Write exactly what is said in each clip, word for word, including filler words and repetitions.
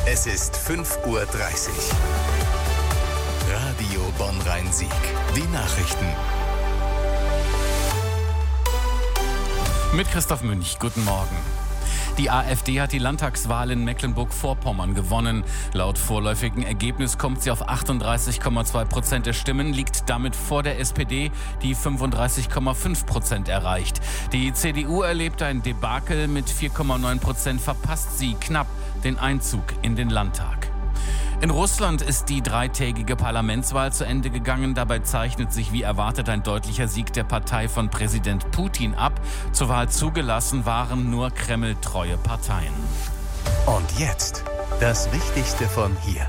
Es ist fünf Uhr dreißig. Radio Bonn-Rhein-Sieg. Die Nachrichten. Mit Christoph Münch. Guten Morgen. Die AfD hat die Landtagswahl in Mecklenburg-Vorpommern gewonnen. Laut vorläufigen Ergebnis kommt sie auf achtunddreißig Komma zwei Prozent der Stimmen, liegt damit vor der S P D, die fünfunddreißig Komma fünf Prozent erreicht. Die C D U erlebt ein Debakel. Mit vier Komma neun Prozent verpasst sie knapp den Einzug in den Landtag. In Russland ist die dreitägige Parlamentswahl zu Ende gegangen. Dabei zeichnet sich wie erwartet ein deutlicher Sieg der Partei von Präsident Putin ab. Zur Wahl zugelassen waren nur kremltreue Parteien. Und jetzt das Wichtigste von hier.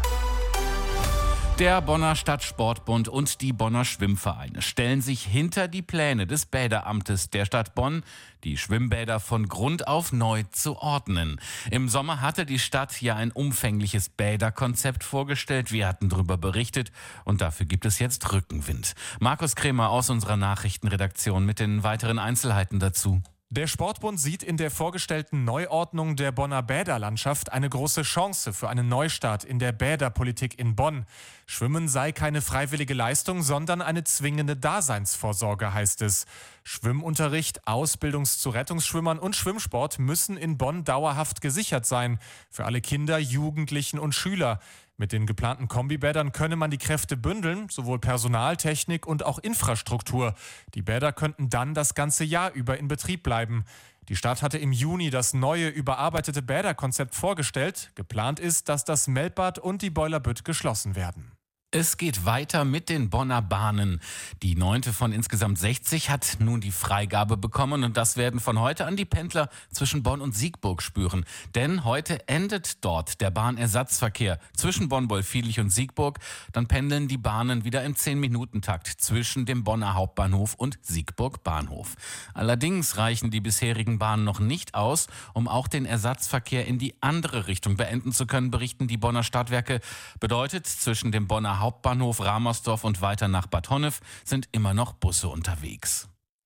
Der Bonner Stadtsportbund und die Bonner Schwimmvereine stellen sich hinter die Pläne des Bäderamtes der Stadt Bonn, die Schwimmbäder von Grund auf neu zu ordnen. Im Sommer hatte die Stadt ja ein umfängliches Bäderkonzept vorgestellt. Wir hatten darüber berichtet und dafür gibt es jetzt Rückenwind. Markus Kremer aus unserer Nachrichtenredaktion mit den weiteren Einzelheiten dazu. Der Sportbund sieht in der vorgestellten Neuordnung der Bonner Bäderlandschaft eine große Chance für einen Neustart in der Bäderpolitik in Bonn. Schwimmen sei keine freiwillige Leistung, sondern eine zwingende Daseinsvorsorge, heißt es. Schwimmunterricht, Ausbildung zu Rettungsschwimmern und Schwimmsport müssen in Bonn dauerhaft gesichert sein. Für alle Kinder, Jugendlichen und Schüler. Mit den geplanten Kombibädern könne man die Kräfte bündeln, sowohl Personal, Technik und auch Infrastruktur. Die Bäder könnten dann das ganze Jahr über in Betrieb bleiben. Die Stadt hatte im Juni das neue, überarbeitete Bäderkonzept vorgestellt. Geplant ist, dass das Meltbad und die Boilerbütt geschlossen werden. Es geht weiter mit den Bonner Bahnen. Die neunte von insgesamt sechzig hat nun die Freigabe bekommen und das werden von heute an die Pendler zwischen Bonn und Siegburg spüren. Denn heute endet dort der Bahnersatzverkehr zwischen Bonn-Wolfviertlich und Siegburg. Dann pendeln die Bahnen wieder im zehn-Minuten-Takt zwischen dem Bonner Hauptbahnhof und Siegburg Bahnhof. Allerdings reichen die bisherigen Bahnen noch nicht aus, um auch den Ersatzverkehr in die andere Richtung beenden zu können, berichten die Bonner Stadtwerke. Bedeutet, zwischen dem Bonner Hauptbahnhof, Ramersdorf und weiter nach Bad Honnef sind immer noch Busse unterwegs.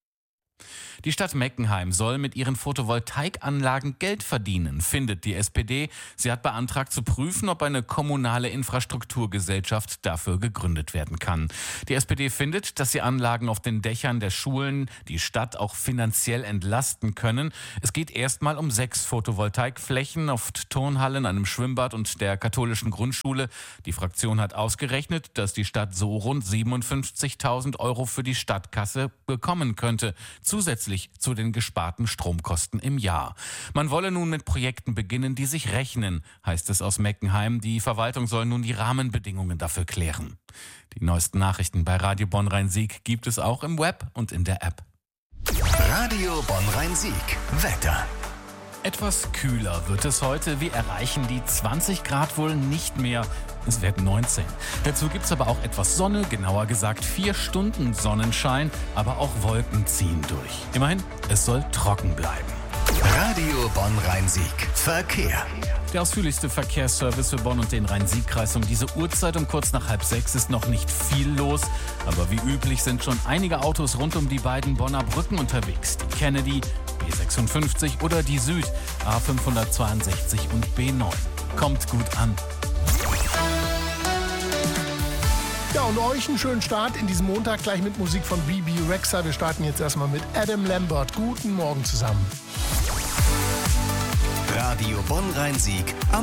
Die Stadt Meckenheim soll mit ihren Photovoltaikanlagen Geld verdienen, findet die S P D. Sie hat beantragt zu prüfen, ob eine kommunale Infrastrukturgesellschaft dafür gegründet werden kann. Die S P D findet, dass die Anlagen auf den Dächern der Schulen die Stadt auch finanziell entlasten können. Es geht erstmal um sechs Photovoltaikflächen auf Turnhallen, einem Schwimmbad und der katholischen Grundschule. Die Fraktion hat ausgerechnet, dass die Stadt so rund siebenundfünfzigtausend Euro für die Stadtkasse bekommen könnte, zusätzlich zu den gesparten Stromkosten im Jahr. Man wolle nun mit Projekten beginnen, die sich rechnen, heißt es aus Meckenheim. Die Verwaltung soll nun die Rahmenbedingungen dafür klären. Die neuesten Nachrichten bei Radio Bonn-Rhein-Sieg gibt es auch im Web und in der App. Radio Bonn-Rhein-Sieg. Wetter. Etwas kühler wird es heute. Wir erreichen die zwanzig Grad wohl nicht mehr. Es werden neunzehn. Dazu gibt es aber auch etwas Sonne, genauer gesagt vier Stunden Sonnenschein, aber auch Wolken ziehen durch. Immerhin, es soll trocken bleiben. Radio Bonn-Rhein-Sieg. Verkehr. Der ausführlichste Verkehrsservice für Bonn und den Rhein-Sieg-Kreis um diese Uhrzeit um kurz nach halb sechs ist noch nicht viel los. Aber wie üblich sind schon einige Autos rund um die beiden Bonner Brücken unterwegs. Die Kennedy, B sechsundfünfzig oder die Süd, A fünfhundertzweiundsechzig und B neun. Kommt gut an. Ja, und euch einen schönen Start in diesem Montag gleich mit Musik von B B Rexha. Wir starten jetzt erstmal mit Adam Lambert. Guten Morgen zusammen. Radio Bonn-Rhein-Sieg am